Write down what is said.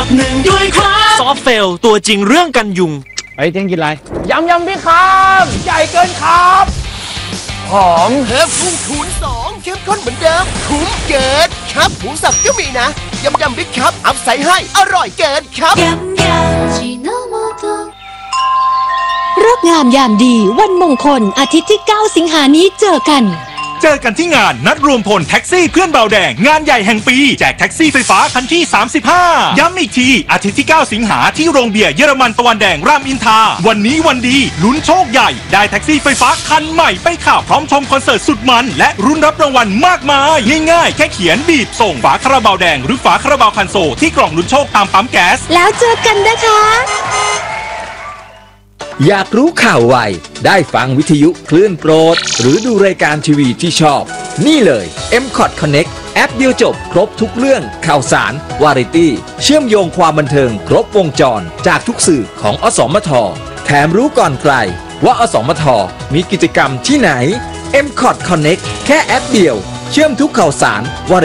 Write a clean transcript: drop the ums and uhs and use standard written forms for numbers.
บหนึ่งด้วยครับซอฟเฟลตัวจริงเรื่องกันยุงเฮ้ยเที่ยงกินอะไรยำพี่คำใหญ่เกินครับหอมเพิ่มพุ่งคูณ2เข้มข้นเหมือนเดิมคุ้มเกินครับหมูสับก็มีนะยำบิ๊กครับอัพใส่ให้อร่อยเกินครับฤกษ์งามยามดีวันมงคลอาทิตย์ที่ 9 สิงหานี้เจอกันที่งานนัดรวมพลแท็กซี่เพื่อนเบาแดงงานใหญ่แห่งปีแจกแท็กซี่ไฟฟ้าคันที่35ย้ำอีกทีอาทิตย์ที่ 9 สิงหาที่โรงเบียร์เยอรมันตะวันแดงรามอินทราวันนี้วันดีลุ้นโชคใหญ่ได้แท็กซี่ไฟฟ้าคันใหม่ไปขับพร้อมชมคอนเสิร์ตสุดมันและรุ้นรับรางวัลมากมายง่ายๆแค่เขียนบีบส่งฝาคาราบาวแดงหรือฝาคาราบาวคันโซที่กล่องลุ้นโชคตามปั๊มแก๊สแล้วเจอกันนะคะอยากรู้ข่าวไวได้ฟังวิทยุคลื่นโปรดหรือดูรายการทีวีที่ชอบนี่เลย M-Cot Connect แอปเดียวจบครบทุกเรื่องข่าวสารวาไรตี้เชื่อมโยงความบันเทิงครบวงจรจากทุกสื่อของอสมทแถมรู้ก่อนใครว่าอสมทมีกิจกรรมที่ไหน M-Cot Connect แค่แอปเดียวเชื่อมทุกข่าวสารวา